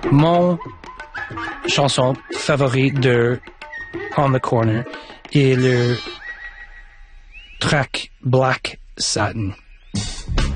Mon chanson favorite de On the Corner est le track Black Satin.